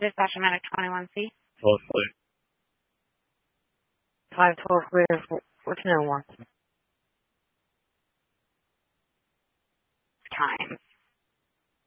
Dispatch Medic 21C. Close, please. 512 clear. What's no one? Time.